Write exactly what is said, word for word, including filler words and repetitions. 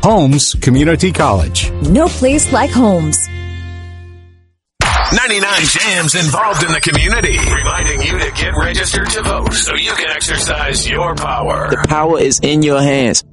Holmes Community College. No place like Holmes. ninety-nine Jams involved in the community, reminding you to get registered to vote so you can exercise your power. The power is in your hands.